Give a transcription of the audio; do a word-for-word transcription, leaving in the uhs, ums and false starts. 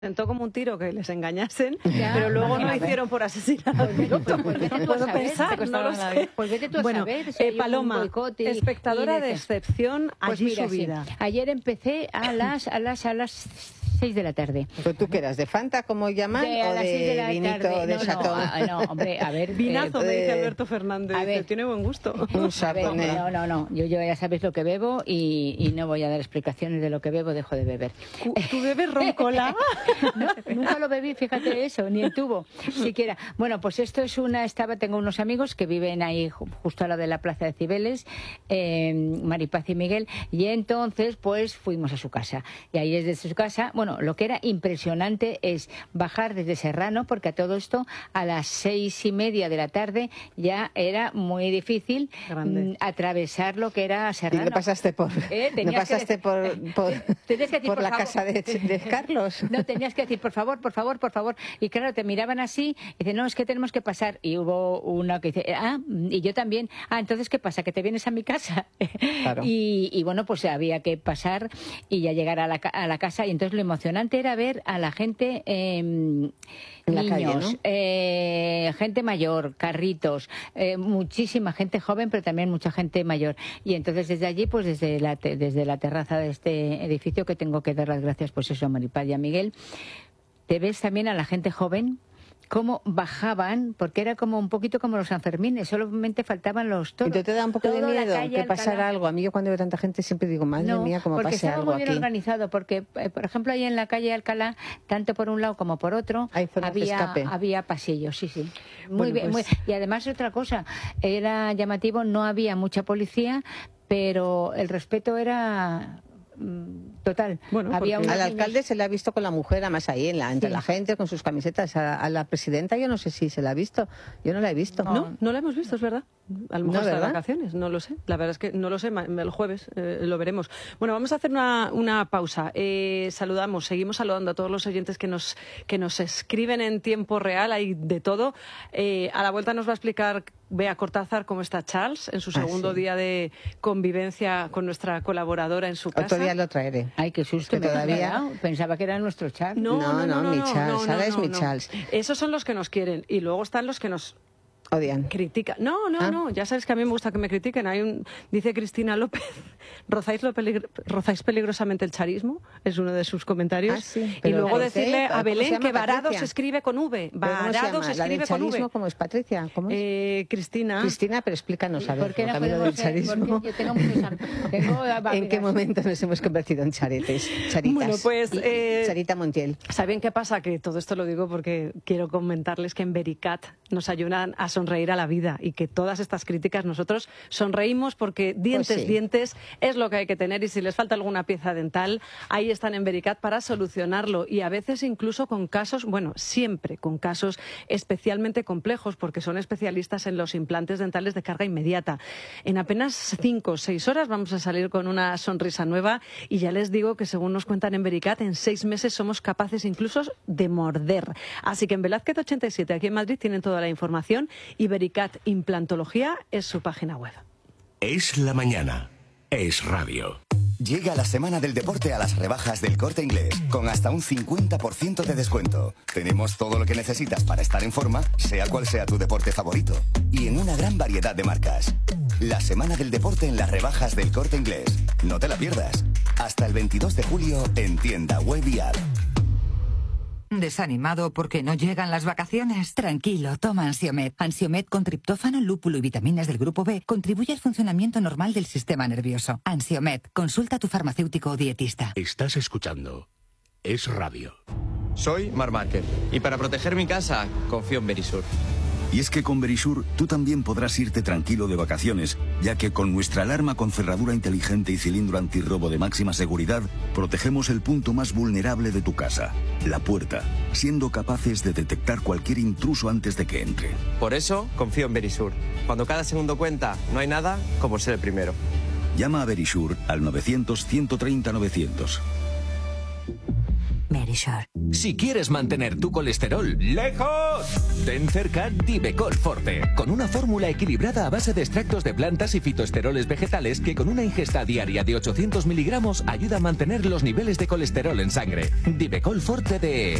Sentó como un tiro que les engañasen, Ya, pero luego no a ver. hicieron por asesinar al piloto. Pues vete tú a Puedo saber, pensar, te no lo costaron sé. Pues vete tú a Bueno, saber si eh, hay un Paloma, boicot y- espectadora y de dices- excepción, Pues allí mira, su sí. vida. Ayer empecé a las a las a las seis de la tarde. ¿Pero tú qué eras? ¿De Fanta, como llaman? De- a ¿O las seis de de la vinito tarde. de No, no, Chatón? ah, no, hombre, a ver. Vinazo, eh, me dice eh, Alberto Fernández. a Dice, ver. tiene buen gusto. Un a ver, chardonnay. no, no, no. Yo, yo ya sabes lo que bebo y, y no voy a dar explicaciones de lo que bebo, dejo de beber. Cu- ¿Tú bebes roncola? No, nunca lo bebí, fíjate eso, ni el tubo, siquiera. Bueno, pues esto es una, estaba, tengo unos amigos que viven ahí ju- justo a la de la Plaza de Cibeles, eh, Maripaz y Miguel, y entonces pues fuimos a su casa. Y ahí desde su casa, bueno, lo que era impresionante es bajar desde Serrano, porque a todo esto a las seis y media de la tarde ya era muy difícil Grande. mm, atravesar lo que era Y Serrano. no pasaste por, Eh, no tenías que pasaste decir- por, por, Tenías que decir, por por la favor. casa de, de Carlos. No, tenías que decir, por favor, por favor, por favor. Y claro, te miraban así, y dicen, no, es que tenemos que pasar. Y hubo una que dice, ah, y yo también. Ah, entonces, ¿qué pasa? ¿Que te vienes a mi casa? Claro. Y, y bueno, pues había que pasar y ya llegar a la, ca- a la casa. Y entonces lo emocionante era ver a la gente, eh, En la niños, calle, ¿no? eh, gente mayor, carritos, eh, muchísima gente joven, pero también mucha gente mayor. Y entonces desde allí, pues desde la, te- desde la terraza de este edificio, que tengo que dar las gracias, pues eso, a Maripaz y a Miguel, te ves también a la gente joven cómo bajaban, porque era como un poquito como los Sanfermines, solamente faltaban los ¿Y toros. tú te da un poco de Toda la miedo calle que Alcalá. pasara algo? A mí yo cuando veo tanta gente siempre digo, madre No, mía, como porque pase estaba algo muy bien aquí. organizado, porque, eh, por ejemplo, ahí en la calle Alcalá, tanto por un lado como por otro, Hay zonas de había, escape. había pasillos, sí, sí. Muy Bueno, bien, pues- muy- y además otra cosa, era llamativo, no había mucha policía, pero el respeto era mm, total. Bueno, había porque- unos Al niños- alcalde se le ha visto con la mujer, además ahí, en la, entre Sí. la gente, con sus camisetas. A, a la presidenta yo no sé si se la ha visto. Yo no la he visto. No, no la hemos visto, es verdad. A lo mejor No, está de ¿verdad? vacaciones, no lo sé. La verdad es que no lo sé, ma- el jueves eh, lo veremos. Bueno, vamos a hacer una, una pausa. Eh, saludamos, seguimos saludando a todos los oyentes que nos, que nos escriben en tiempo real, hay de todo. Eh, a la vuelta nos va a explicar Bea Cortázar cómo está Charles en su Ah, segundo sí. día de convivencia con nuestra colaboradora en su casa. Otro día lo traeré. Ay, qué susto. Que me he todavía- quedado. Pensaba que era nuestro chat. No, no, mi Charles, ahora es mi no. Charles. Esos son los que nos quieren y luego están los que nos Odian. critica. No, no, Ah. no, ya sabes que a mí me gusta que me critiquen. Hay un, dice Cristina López, ¿rozáis, lo peligro- ¿rozáis peligrosamente el charismo? Es uno de sus comentarios. Ah, sí, Y pero luego ¿por qué? decirle a ¿Cómo se Belén llama, que Varado Patricia? se escribe con V. ¿Pero cómo se Varado llama? se ¿La del escribe con charismo V. cómo es, Patricia? ¿Cómo es? Eh, Cristina. Cristina, pero explícanos, a ver, ¿Por qué no porque a mí lo del podemos ser? charismo. Porque yo tengo muchos am- tengo, ¿En qué momento nos hemos convertido en charetes? Charitas. Bueno, pues, Y- eh, Charita Montiel. ¿Saben qué pasa? Que todo esto lo digo porque quiero comentarles que en Vericat nos ayudan a sonreír a la vida y que todas estas críticas nosotros sonreímos porque dientes, Pues sí. dientes es lo que hay que tener y si les falta alguna pieza dental, ahí están en Vericat para solucionarlo y a veces incluso con casos, bueno, siempre con casos especialmente complejos porque son especialistas en los implantes dentales de carga inmediata. En apenas cinco o seis horas vamos a salir con una sonrisa nueva y ya les digo que según nos cuentan en Vericat, en seis meses somos capaces incluso de morder. Así que en Velázquez ochenta y siete, aquí en Madrid, tienen toda la información y Vericat Implantología es su página web. Es la mañana. Es radio. Llega la semana del deporte a las rebajas del Corte Inglés, con hasta un cincuenta por ciento de descuento. Tenemos todo lo que necesitas para estar en forma, sea cual sea tu deporte favorito. Y en una gran variedad de marcas. La semana del deporte en las rebajas del Corte Inglés. No te la pierdas. Hasta el veintidós de julio en tienda web y app. ¿Desanimado porque no llegan las vacaciones? Tranquilo, toma Ansiomed. Ansiomed con triptófano, lúpulo y vitaminas del grupo B contribuye al funcionamiento normal del sistema nervioso. Ansiomed, consulta a tu farmacéutico o dietista. Estás escuchando. Es radio. Soy Mar Márquez y para proteger mi casa confío en Verisur. Y es que con Verisur tú también podrás irte tranquilo de vacaciones, ya que con nuestra alarma con cerradura inteligente y cilindro antirrobo de máxima seguridad, protegemos el punto más vulnerable de tu casa, la puerta, siendo capaces de detectar cualquier intruso antes de que entre. Por eso confío en Verisur. Cuando cada segundo cuenta, no hay nada como ser el primero. Llama a Verisur al novecientos, ciento treinta, novecientos. Mary. Verisure. Si quieres mantener tu colesterol lejos, ten cerca Divecol Forte, con una fórmula equilibrada a base de extractos de plantas y fitoesteroles vegetales que con una ingesta diaria de ochocientos miligramos ayuda a mantener los niveles de colesterol en sangre. Divecol Forte de